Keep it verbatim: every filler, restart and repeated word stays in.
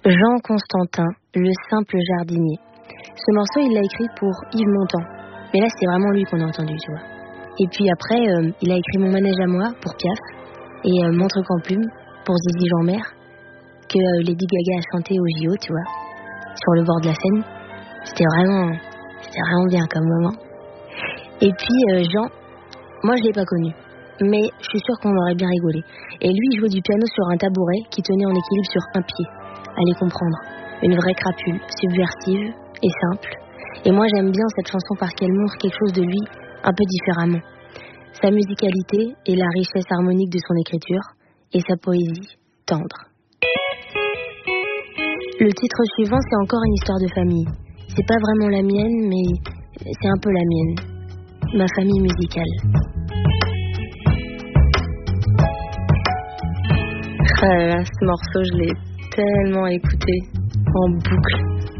Jean Constantin, le simple jardinier. Ce morceau, il l'a écrit pour Yves Montand. Mais là, c'est vraiment lui qu'on a entendu, tu vois. Et puis après, euh, il a écrit Mon manège à moi pour Piaf et euh, Mon truc en plume pour Zizi Jeanmaire, que euh, Lady Gaga a chanté au J O, tu vois, sur le bord de la Seine. C'était vraiment, c'était vraiment bien comme moment. Et puis euh, Jean, moi je l'ai pas connu, mais je suis sûre qu'on aurait bien rigolé. Et lui, il jouait du piano sur un tabouret qui tenait en équilibre sur un pied. Allez comprendre, une vraie crapule, subversive et simple. Et moi j'aime bien cette chanson parce qu'elle montre quelque chose de lui un peu différemment. Sa musicalité et la richesse harmonique de son écriture et sa poésie tendre. Le titre suivant, c'est encore une histoire de famille. C'est pas vraiment la mienne, mais c'est un peu la mienne. Ma famille musicale. Ah là là, ce morceau, je l'ai tellement écouté en boucle.